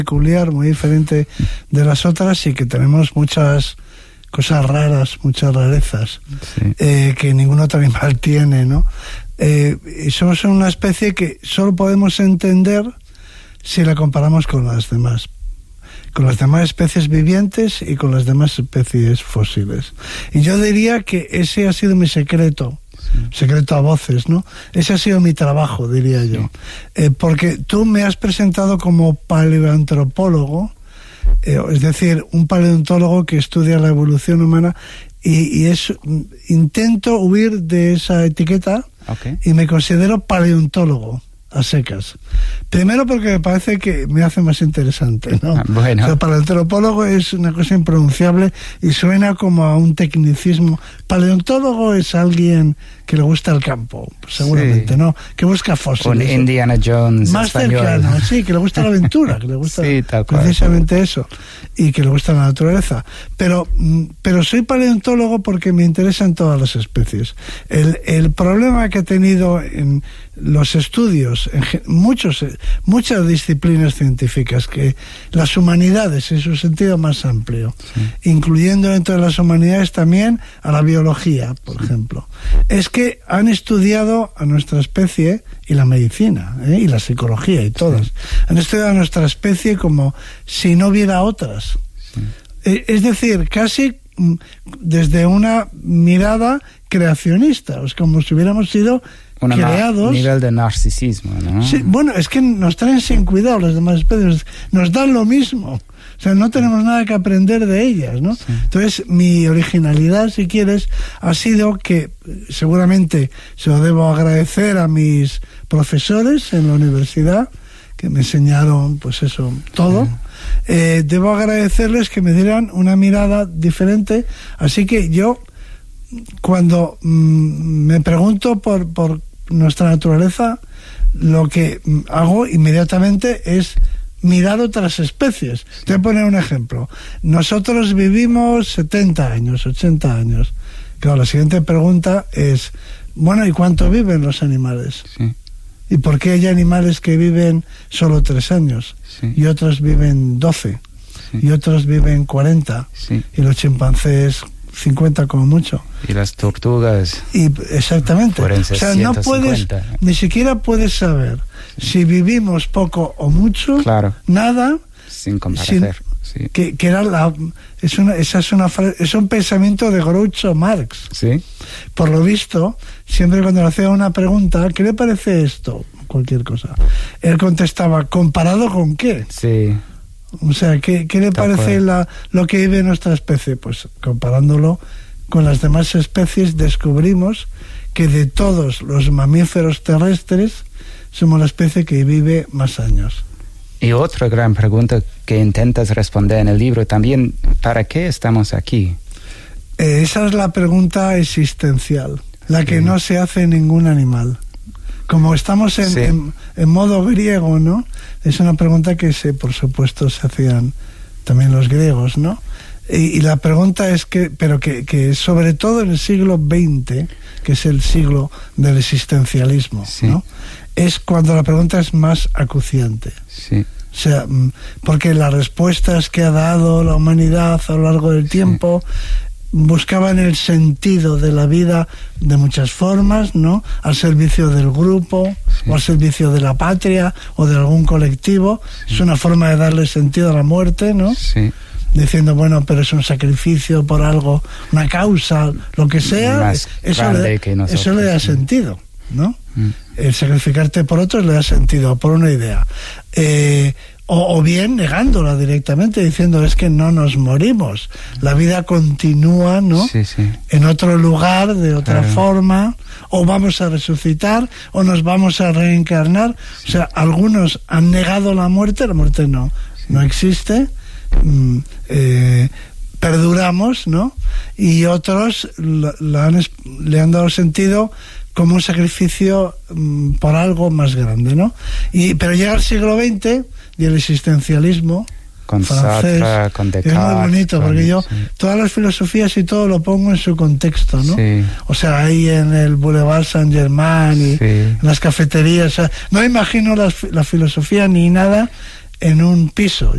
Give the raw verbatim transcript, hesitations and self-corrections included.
peculiar, muy diferente de las otras y que tenemos muchas cosas raras, muchas rarezas, sí. eh, que ningún otro animal tiene, ¿no? Eh, y somos una especie que solo podemos entender si la comparamos con las demás, con las demás especies vivientes y con las demás especies fósiles. Y yo diría que ese ha sido mi secreto, sí. secreto a voces, ¿no? Ese ha sido mi trabajo, diría yo. Sí. Eh, porque tú me has presentado como paleoantropólogo, eh, es decir, un paleontólogo que estudia la evolución humana, y, y es, intento huir de esa etiqueta, okay. y me considero paleontólogo a secas. Primero porque me parece que me hace más interesante, ¿no? Ah, bueno. O sea, para el antropólogo es una cosa impronunciable y suena como a un tecnicismo. Paleontólogo es alguien que le gusta el campo, seguramente, sí. ¿no? Que busca fósiles. Un Indiana Jones más español. cercano, sí, que le gusta la aventura, que le gusta sí, tal cual. precisamente eso, y que le gusta la naturaleza. Pero, pero soy paleontólogo porque me interesan todas las especies. El, el problema que he tenido en los estudios, en muchos, muchas disciplinas científicas, que las humanidades en su sentido más amplio, sí. incluyendo dentro de las humanidades también a la biología, por sí. ejemplo, es que han estudiado a nuestra especie y la medicina, ¿eh? y la psicología y todas, sí. han estudiado a nuestra especie como si no hubiera otras. Sí. Eh, es decir, casi desde una mirada creacionista, es como si hubiéramos sido Un creados. nivel de narcisismo, ¿no? Sí, bueno, es que nos traen sin cuidado las demás especies, nos dan lo mismo, o sea, no tenemos nada que aprender de ellas, ¿no? Sí. Entonces, mi originalidad, si quieres, ha sido que, seguramente se lo debo agradecer a mis profesores en la universidad, que me enseñaron, pues eso, todo. Sí. Eh, debo agradecerles que me dieran una mirada diferente, así que yo, cuando mmm, me pregunto por, por nuestra naturaleza, lo que hago inmediatamente es mirar otras especies. Sí. Te voy a poner un ejemplo. Nosotros vivimos setenta años, ochenta años. Claro, la siguiente pregunta es, bueno, ¿y cuánto viven los animales? Sí. ¿Y por qué hay animales que viven solo tres años? Sí. Y otros viven doce? Sí. Y otros viven cuarenta? Sí. Y los chimpancés cincuenta como mucho. Y las tortugas. Y exactamente. O sea, no puedes, ni siquiera puedes saber sí. si vivimos poco o mucho, claro. nada, sin comparecer. Sí. Que, que era la, es una, esa es una es un pensamiento de Groucho Marx. Sí. Por lo visto, siempre cuando le hacía una pregunta, ¿qué le parece esto? Cualquier cosa. Él contestaba, ¿comparado con qué? Sí. O sea, ¿qué, qué le parece la, lo que vive nuestra especie? Pues comparándolo con las demás especies, descubrimos que de todos los mamíferos terrestres somos la especie que vive más años. Y otra gran pregunta que intentas responder en el libro también, ¿para qué estamos aquí? Eh, esa es la pregunta existencial, la sí. que no se hace en ningún animal. Como estamos en, sí. en, en modo griego, ¿no? Es una pregunta que, se, por supuesto, se hacían también los griegos, ¿no? Y, y la pregunta es que, pero que, que sobre todo en el siglo veinte, que es el siglo del existencialismo, sí. ¿no? Es cuando la pregunta es más acuciante. Sí. O sea, porque las respuestas que ha dado la humanidad a lo largo del tiempo sí. buscaban el sentido de la vida de muchas formas, ¿no? Al servicio del grupo, sí. o al servicio de la patria, o de algún colectivo. Sí. Es una forma de darle sentido a la muerte, ¿no? Sí. Diciendo, bueno, pero es un sacrificio por algo, una causa, lo que sea, más eso, le, que nosotros, eso le da sí. sentido, ¿no? Mm. El sacrificarte por otros le da sentido, por una idea. Eh, o, o bien negándola directamente, diciendo, es que no nos morimos, la vida continúa, ¿no? Sí, sí. En otro lugar, de otra claro. forma, o vamos a resucitar, o nos vamos a reencarnar. Sí. O sea, algunos han negado la muerte, la muerte no, sí. no existe, mm, eh, perduramos, ¿no? Y otros la, la han, le han dado sentido como un sacrificio um, por algo más grande, ¿no? Y, pero llega el siglo veinte y el existencialismo con francés Sartre, con Descartes, es muy bonito, con, porque yo sí. todas las filosofías y todo lo pongo en su contexto, ¿no? Sí. O sea, ahí en el Boulevard Saint-Germain y sí. en las cafeterías, o sea, no imagino la, la filosofía ni nada en un piso